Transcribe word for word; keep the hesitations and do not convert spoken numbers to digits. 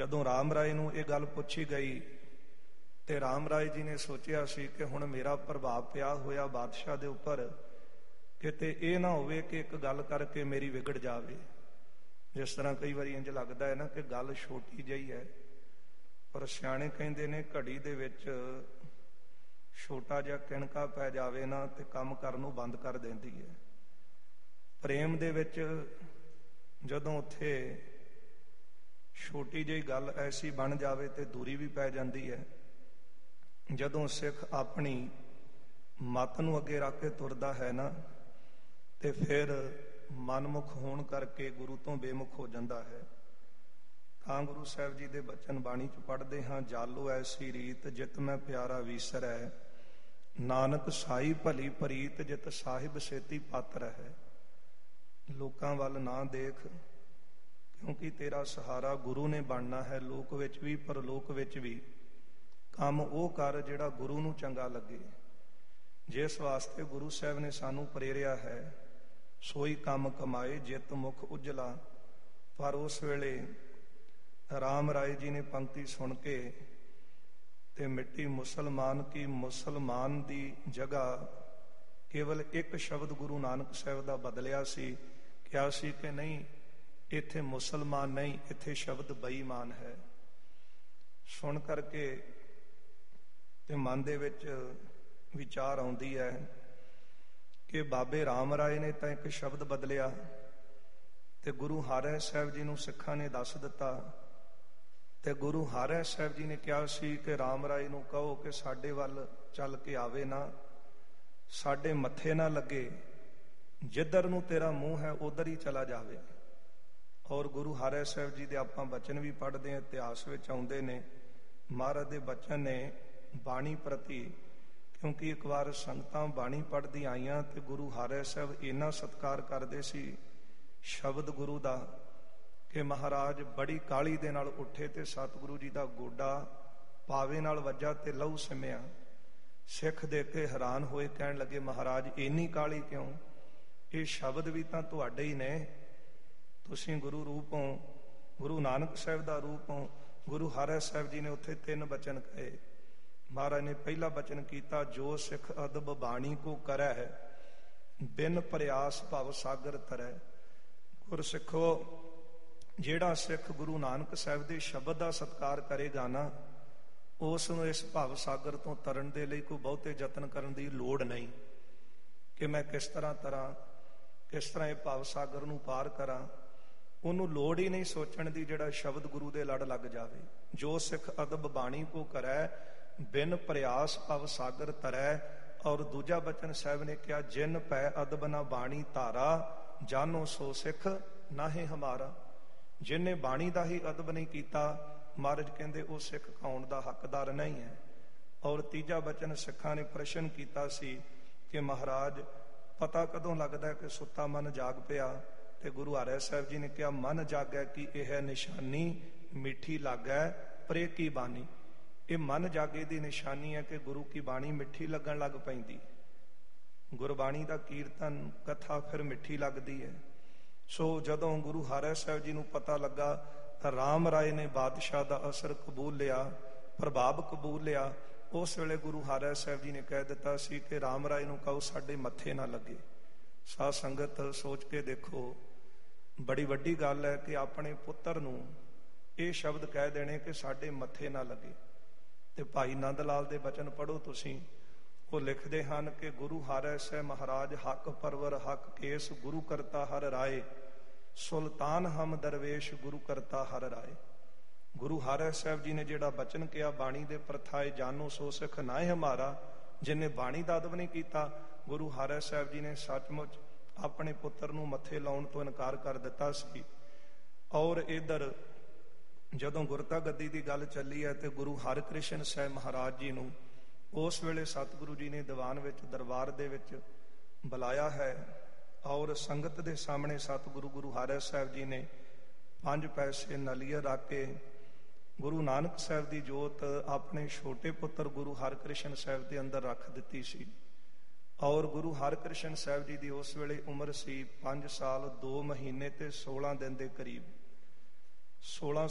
ਜਦੋਂ ਰਾਮ ਰਾਏ ਨੂੰ ਇਹ ਗੱਲ ਪੁੱਛੀ ਗਈ ਤੇ ਰਾਮ ਰਾਏ ਜੀ ਨੇ ਸੋਚਿਆ ਸੀ ਕਿ ਹੁਣ ਮੇਰਾ ਪ੍ਰਭਾਵ ਪਿਆ ਹੋਇਆ ਬਾਦਸ਼ਾਹ ਦੇ ਉੱਪਰ, ਕਿਤੇ ਇਹ ਨਾ ਹੋਵੇ ਕਿ ਇੱਕ ਗੱਲ ਕਰਕੇ ਮੇਰੀ ਵਿਗੜ ਜਾਵੇ। ਜਿਸ ਤਰ੍ਹਾਂ ਕਈ ਵਾਰੀ ਇੰਝ ਲੱਗਦਾ ਹੈ ਨਾ ਕਿ ਗੱਲ ਛੋਟੀ ਜਿਹੀ ਹੈ, ਪਰ ਸਿਆਣੇ ਕਹਿੰਦੇ ਨੇ ਘੜੀ ਦੇ ਵਿੱਚ ਛੋਟਾ ਜਿਹਾ ਕਿਣਕਾ ਪੈ ਜਾਵੇ ਨਾ ਤੇ ਕੰਮ ਕਰਨ ਨੂੰ ਬੰਦ ਕਰ ਦਿੰਦੀ ਹੈ। ਪ੍ਰੇਮ ਦੇ ਵਿੱਚ ਜਦੋਂ ਉੱਥੇ ਛੋਟੀ ਜਿਹੀ ਗੱਲ ਐਸੀ ਬਣ ਜਾਵੇ ਤੇ ਦੂਰੀ ਵੀ ਪੈ ਜਾਂਦੀ ਹੈ। ਜਦੋਂ ਸਿੱਖ ਆਪਣੀ ਮੱਤ ਨੂੰ ਅੱਗੇ ਰੱਖ ਕੇ ਤੁਰਦਾ ਹੈ ਨਾ ਤੇ ਫਿਰ ਮਨਮੁਖ ਹੋਣ ਕਰਕੇ ਗੁਰੂ ਤੋਂ ਬੇਮੁਖ ਹੋ ਜਾਂਦਾ ਹੈ। ਤਾਂ ਗੁਰੂ ਸਾਹਿਬ ਜੀ ਦੇ ਬਚਨ ਬਾਣੀ ਚ ਪੜ੍ਹਦੇ ਹਾਂ, ਜਾਲੋ ਐਸੀ ਰੀਤ ਜਿਤ ਮੈਂ ਪਿਆਰਾ ਵੀਸਰੈ, ਨਾਨਕ ਸਾਈ ਭਲੀ ਪ੍ਰੀਤ ਜਿਤ ਸਾਹਿਬ ਸੇਤੀ ਪਾਤਰ ਹੈ। ਲੋਕਾਂ ਵੱਲ ਨਾ ਦੇਖ, ਕਿਉਂਕਿ ਤੇਰਾ ਸਹਾਰਾ ਗੁਰੂ ਨੇ ਬਣਨਾ ਹੈ, ਲੋਕ ਵਿੱਚ ਵੀ ਪਰਲੋਕ ਵਿੱਚ ਵੀ। ਕੰਮ ਉਹ ਕਰ ਜਿਹੜਾ ਗੁਰੂ ਨੂੰ ਚੰਗਾ ਲੱਗੇ। ਜਿਸ ਵਾਸਤੇ ਗੁਰੂ ਸਾਹਿਬ ਨੇ ਸਾਨੂੰ ਪ੍ਰੇਰਿਆ ਹੈ, ਸੋਈ ਕੰਮ ਕਮਾਏ ਜਿਤ ਮੁਖ ਉਜਲਾ। ਪਰ ਉਸ ਵੇਲੇ ਰਾਮ ਰਾਏ ਜੀ ਨੇ ਪੰਕਤੀ ਸੁਣ ਕੇ ਤੇ ਮਿੱਟੀ ਮੁਸਲਮਾਨ ਕੀ ਮੁਸਲਮਾਨ ਦੀ ਜਗ੍ਹਾ ਕੇਵਲ ਇੱਕ ਸ਼ਬਦ ਗੁਰੂ ਨਾਨਕ ਸਾਹਿਬ ਦਾ ਬਦਲਿਆ ਸੀ। ਕਿਹਾ ਸੀ ਕਿ ਨਹੀਂ, ਇੱਥੇ ਮੁਸਲਮਾਨ ਨਹੀਂ, ਇੱਥੇ ਸ਼ਬਦ ਬੇਈਮਾਨ ਹੈ। ਸੁਣ ਕਰਕੇ ਤੇ ਮਨ ਦੇ ਵਿੱਚ ਵਿਚਾਰ ਆਉਂਦੀ ਹੈ ਕਿ ਬਾਬੇ ਰਾਮ ਰਾਏ ਨੇ ਤਾਂ ਇੱਕ ਸ਼ਬਦ ਬਦਲਿਆ ਤੇ ਗੁਰੂ ਹਰਿ ਸਾਹਿਬ ਜੀ ਨੂੰ ਸਿੱਖਾਂ ਨੇ ਦੱਸ ਦਿੱਤਾ। ਤੇ ਗੁਰੂ ਹਰਿ ਸਾਹਿਬ ਜੀ ਨੇ ਕਿਹਾ ਸੀ ਕਿ ਰਾਮ ਰਾਏ ਨੂੰ ਕਹੋ ਕਿ ਸਾਡੇ ਵੱਲ ਚੱਲ ਕੇ ਆਵੇ ਨਾ, ਸਾਡੇ ਮੱਥੇ ਨਾ ਲੱਗੇ, ਜਿੱਧਰ ਨੂੰ ਤੇਰਾ ਮੂੰਹ ਹੈ ਉਧਰ ਹੀ ਚਲਾ ਜਾਵੇ। ਔਰ ਗੁਰੂ ਹਰਿ ਸਾਹਿਬ ਜੀ ਦੇ ਆਪਾਂ ਬਚਨ ਵੀ ਪੜ੍ਹਦੇ ਹਾਂ, ਇਤਿਹਾਸ ਵਿੱਚ ਆਉਂਦੇ ਨੇ। ਮਹਾਰਾਜ ਦੇ ਬਚਨ ਨੇ ਬਾਣੀ ਪ੍ਰਤੀ, ਕਿਉਂਕਿ ਇੱਕ ਵਾਰ ਸੰਗਤਾਂ ਬਾਣੀ ਪੜ੍ਹਦੀ ਆਈਆਂ ਤੇ ਗੁਰੂ ਹਰਿ ਸਾਹਿਬ ਇੰਨਾ ਸਤਿਕਾਰ ਕਰਦੇ ਸੀ ਸ਼ਬਦ ਗੁਰੂ ਦਾ ਕਿ ਮਹਾਰਾਜ ਬੜੀ ਕਾਹਲੀ ਦੇ ਨਾਲ ਉੱਠੇ ਤੇ ਸਤਿਗੁਰੂ ਜੀ ਦਾ ਗੋਡਾ ਪਾਵੇ ਨਾਲ ਵੱਜਾ ਤੇ ਲਹੂ ਸਿਮਿਆ। ਸਿੱਖ ਦੇਖ ਕੇ ਹੈਰਾਨ ਹੋਏ, ਕਹਿਣ ਲੱਗੇ ਮਹਾਰਾਜ ਇੰਨੀ ਕਾਹਲੀ ਕਿਉਂ? ਇਹ ਸ਼ਬਦ ਵੀ ਤਾਂ ਤੁਹਾਡੇ ਹੀ ਨੇ, ਤੁਸੀਂ ਗੁਰੂ ਰੂਪ ਹੋ, ਗੁਰੂ ਨਾਨਕ ਸਾਹਿਬ ਦਾ ਰੂਪ ਹੋ। ਗੁਰੂ ਹਰਿ ਸਾਹਿਬ ਜੀ ਨੇ ਉੱਥੇ ਤਿੰਨ ਬਚਨ ਕਹੇ। ਮਹਾਰਾਜ ਨੇ ਪਹਿਲਾ ਬਚਨ ਕੀਤਾ, ਜੋ ਸਿੱਖ ਅਦਬ ਬਾਣੀ ਕੋ ਕਰੈ ਹੈ, ਬਿਨ ਪ੍ਰਯਾਸ ਭਵ ਸਾਗਰ ਤਰੈ। ਗੁਰ ਸਿੱਖੋ, ਜਿਹੜਾ ਸਿੱਖ ਗੁਰੂ ਨਾਨਕ ਸਾਹਿਬ ਦੇ ਸ਼ਬਦ ਦਾ ਸਤਿਕਾਰ ਕਰੇਗਾ ਨਾ, ਉਸ ਨੂੰ ਇਸ ਭਵ ਸਾਗਰ ਤੋਂ ਤਰਨ ਦੇ ਲਈ ਕੋਈ ਬਹੁਤੇ ਯਤਨ ਕਰਨ ਦੀ ਲੋੜ ਨਹੀਂ ਕਿ ਮੈਂ ਕਿਸ ਤਰ੍ਹਾਂ ਤਰਾਂ, ਕਿਸ ਤਰ੍ਹਾਂ ਇਹ ਭਵ ਸਾਗਰ ਨੂੰ ਪਾਰ ਕਰਾਂ। ਉਹਨੂੰ ਲੋੜ ਹੀ ਨਹੀਂ ਸੋਚਣ ਦੀ, ਜਿਹੜਾ ਸ਼ਬਦ ਗੁਰੂ ਦੇ ਲੜ ਲੱਗ ਜਾਵੇ। ਜੋ ਸਿੱਖ ਅਦਬ ਬਾਣੀ ਕੋ ਕਰੈ, ਬਿਨ ਪ੍ਰਯਾਸ ਭਵ ਸਾਗਰ ਤਰੈ। ਔਰ ਦੂਜਾ ਬਚਨ ਸਾਹਿਬ ਨੇ ਕਿਹਾ, ਜਿਨ ਪੈ ਅਦਬ ਨਾ ਬਾਣੀ ਧਾਰਾ, ਜਾਨੋ ਸੋ ਸਿੱਖ ਨਾਹੀਂ ਹਮਾਰਾ। ਜਿਹਨੇ ਬਾਣੀ ਦਾ ਹੀ ਅਦਬ ਨਹੀਂ ਕੀਤਾ, ਮਹਾਰਾਜ ਕਹਿੰਦੇ ਉਹ ਸਿੱਖ ਕਹਾਉਣ ਦਾ ਹੱਕਦਾਰ ਨਹੀਂ ਹੈ। ਔਰ ਤੀਜਾ ਬਚਨ ਸਿੱਖਾਂ ਨੇ ਪ੍ਰਸ਼ਨ ਕੀਤਾ ਸੀ ਕਿ ਮਹਾਰਾਜ ਪਤਾ ਕਦੋਂ ਲੱਗਦਾ ਕਿ ਸੁੱਤਾ ਮਨ ਜਾਗ ਪਿਆ? ਤੇ ਗੁਰੂ ਹਰਿ ਸਾਹਿਬ ਜੀ ਨੇ ਕਿਹਾ, ਮਨ ਜਾਗੈ ਕਿ ਇਹ ਨਿਸ਼ਾਨੀ, ਮਿੱਠੀ ਲੱਗੈ ਪ੍ਰੇ ਕੀ ਬਾਣੀ। ਇਹ ਮਨ ਜਾਗੇ ਦੀ ਨਿਸ਼ਾਨੀ ਹੈ ਕਿ ਗੁਰੂ ਕੀ ਬਾਣੀ ਮਿੱਠੀ ਲੱਗਣ ਲੱਗ ਪੈਂਦੀ। ਗੁਰਬਾਣੀ ਦਾ ਕੀਰਤਨ ਕਥਾ ਫਿਰ ਮਿੱਠੀ ਲੱਗਦੀ ਹੈ। ਸੋ ਜਦੋਂ ਗੁਰੂ ਹਰਿ ਸਾਹਿਬ ਜੀ ਨੂੰ ਪਤਾ ਲੱਗਾ ਤਾਂ ਰਾਮ ਰਾਏ ਨੇ ਬਾਦਸ਼ਾਹ ਦਾ ਅਸਰ ਕਬੂਲ ਲਿਆ, ਪ੍ਰਭਾਵ ਕਬੂਲ ਲਿਆ। ਉਸ ਵੇਲੇ ਗੁਰੂ ਹਰਿ ਸਾਹਿਬ ਜੀ ਨੇ ਕਹਿ ਦਿੱਤਾ ਸੀ ਕਿ ਰਾਮ ਰਾਏ ਨੂੰ ਕਹੋ ਸਾਡੇ ਮੱਥੇ ਨਾ ਲੱਗੇ। ਸਾਧ ਸੰਗਤ ਸੋਚ ਕੇ ਦੇਖੋ, ਬੜੀ ਵੱਡੀ ਗੱਲ ਹੈ ਕਿ ਆਪਣੇ ਪੁੱਤਰ ਨੂੰ ਇਹ ਸ਼ਬਦ ਕਹਿ ਦੇਣੇ ਕਿ ਸਾਡੇ ਮੱਥੇ ਨਾ ਲੱਗੇ। ਤੇ ਭਾਈ ਨੰਦ ਲਾਲ ਦੇ ਬਚਨ ਪੜ੍ਹੋ ਤੁਸੀਂ, ਉਹ ਲਿਖਦੇ ਹਨ ਕਿ ਗੁਰੂ ਹਰਿ ਸਾਹਿਬ ਮਹਾਰਾਜ ਹੱਕ ਪਰਵਰ ਹੱਕ ਕੇਸ, ਗੁਰੂ ਕਰਤਾ ਹਰ ਰਾਏ, ਸੁਲਤਾਨ ਹਮ ਦਰਵੇਸ਼ ਗੁਰੂ ਕਰਤਾ ਹਰ ਰਾਏ। ਗੁਰੂ ਹਰਿ ਸਾਹਿਬ ਜੀ ਨੇ ਜਿਹੜਾ ਬਚਨ ਕਿਹਾ, ਬਾਣੀ ਦੇ ਪ੍ਰਥਾਏ ਜਾਨੋ ਸੋ ਸਿੱਖ ਨਾਏ ਹਮਾਰਾ, ਜਿਹਨੇ ਬਾਣੀ ਦਾ ਅਦਬ ਨਹੀਂ ਕੀਤਾ, ਗੁਰੂ ਹਰਿ ਸਾਹਿਬ ਜੀ ਨੇ ਸੱਚਮੁੱਚ ਆਪਣੇ ਪੁੱਤਰ ਨੂੰ ਮੱਥੇ ਲਾਉਣ ਤੋਂ ਇਨਕਾਰ ਕਰ ਦਿੱਤਾ ਸੀ। ਔਰ ਇਧਰ ਜਦੋਂ ਗੁਰਤਾ ਗੱਦੀ ਦੀ ਗੱਲ ਚੱਲੀ ਹੈ ਤੇ ਗੁਰੂ ਹਰਿਕ੍ਰਿਸ਼ਨ ਸਾਹਿਬ ਮਹਾਰਾਜ ਜੀ ਨੂੰ ਉਸ ਵੇਲੇ ਸਤਿਗੁਰੂ ਜੀ ਨੇ ਦੀਵਾਨ ਵਿੱਚ, ਦਰਬਾਰ ਦੇ ਵਿੱਚ ਬੁਲਾਇਆ ਹੈ। ਔਰ ਸੰਗਤ ਦੇ ਸਾਹਮਣੇ ਸਤਿਗੁਰੂ ਗੁਰੂ ਹਰਿ ਸਾਹਿਬ ਜੀ ਨੇ ਪੰਜ ਪੈਸੇ ਨਲੀਅਰ ਰੱਖ ਕੇ ਗੁਰੂ ਨਾਨਕ ਸਾਹਿਬ ਦੀ ਜੋਤ ਆਪਣੇ ਛੋਟੇ ਪੁੱਤਰ ਗੁਰੂ ਹਰਿਕ੍ਰਿਸ਼ਨ ਸਾਹਿਬ ਦੇ ਅੰਦਰ ਰੱਖ ਦਿੱਤੀ ਸੀ। ਔਰ ਗੁਰੂ ਹਰਿਕ੍ਰਿਸ਼ਨ ਸਾਹਿਬ ਜੀ ਦੀ ਉਸ ਵੇਲੇ ਉਮਰ ਸੀ ਪੰਜ ਸਾਲ ਦੋ ਮਹੀਨੇ ਤੇ ਸੋਲਾਂ ਦਿਨ ਦੇ ਕਰੀਬ। ਸੋਲਾਂ